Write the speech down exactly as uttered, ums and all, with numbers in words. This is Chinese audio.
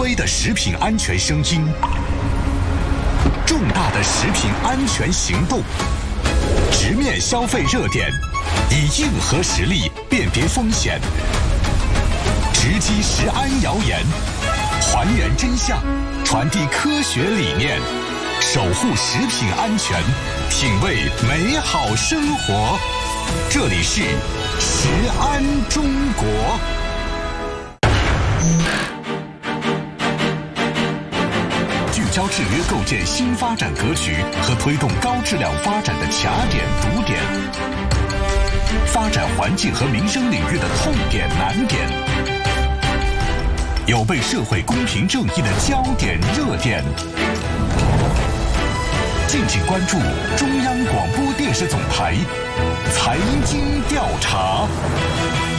威的食品安全声音，重大的食品安全行动，直面消费热点，以硬核实力辨别风险，直击食安谣言，还原真相，传递科学理念，守护食品安全，品味美好生活。这里是食安中国。聚焦制约构建新发展格局和推动高质量发展的卡点堵点，发展环境和民生领域的痛点难点，有被社会公平正义的焦点热点。敬请关注中央广播电视总台财经调查。